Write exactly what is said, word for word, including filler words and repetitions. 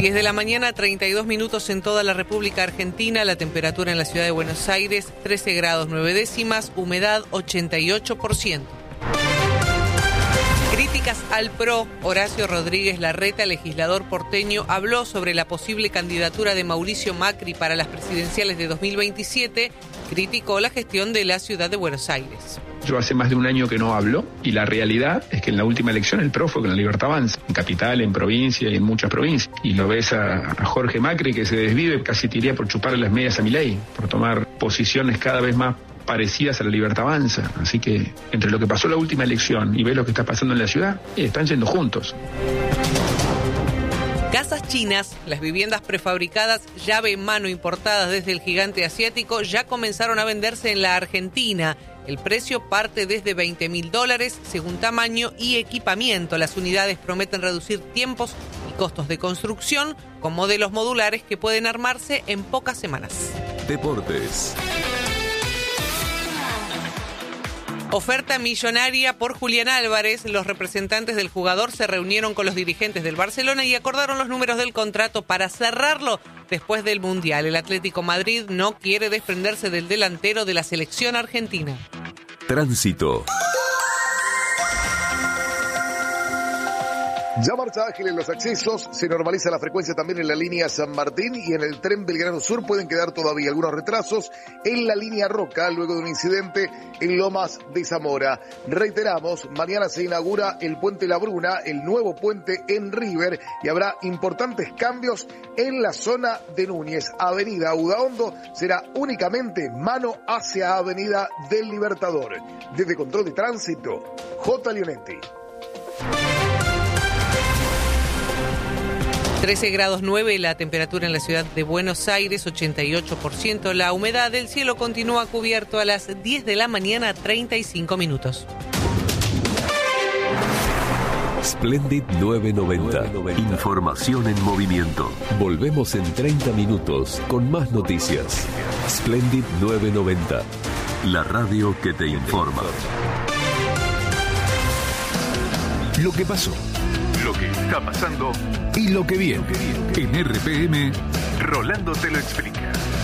diez de la mañana, treinta y dos minutos en toda la República Argentina. La temperatura en la ciudad de Buenos Aires, trece grados nueve décimas, humedad ochenta y ocho por ciento. Críticas al P R O. Horacio Rodríguez Larreta, legislador porteño, habló sobre la posible candidatura de Mauricio Macri para las presidenciales de dos mil veintisiete. Criticó la gestión de la ciudad de Buenos Aires. Yo hace más de un año que no hablo y la realidad es que en la última elección el P R O fue con la Libertad Avanza, en capital, en provincia y en muchas provincias. Y lo ves a, a Jorge Macri que se desvive, casi tiría por chuparle las medias a Milei, por tomar posiciones cada vez más parecidas a la Libertad Avanza. Así que entre lo que pasó en la última elección y ves lo que está pasando en la ciudad, eh, están yendo juntos. Casas chinas, las viviendas prefabricadas llave en mano importadas desde el gigante asiático, ya comenzaron a venderse en la Argentina. El precio parte desde veinte mil dólares según tamaño y equipamiento. Las unidades prometen reducir tiempos y costos de construcción con modelos modulares que pueden armarse en pocas semanas. Deportes. Oferta millonaria por Julián Álvarez. Los representantes del jugador se reunieron con los dirigentes del Barcelona y acordaron los números del contrato para cerrarlo después del Mundial. El Atlético Madrid no quiere desprenderse del delantero de la selección argentina. Tránsito. Ya marcha ágil en los accesos, se normaliza la frecuencia también en la línea San Martín y en el tren Belgrano Sur pueden quedar todavía algunos retrasos en la línea Roca luego de un incidente en Lomas de Zamora. Reiteramos, mañana se inaugura el puente La Bruna, el nuevo puente en River y habrá importantes cambios en la zona de Núñez. Avenida Udaondo será únicamente mano hacia Avenida del Libertador. Desde Control de Tránsito, J. Leonetti. trece grados nueve la temperatura en la ciudad de Buenos Aires, ochenta y ocho por ciento. La humedad del cielo continúa cubierto a las diez de la mañana, treinta y cinco minutos. Splendid nueve noventa. Información en movimiento. Volvemos en treinta minutos con más noticias. Splendid nueve noventa. La radio que te informa. Lo que pasó, Lo que está pasando y lo que viene. en R P M, Rolando te lo explica.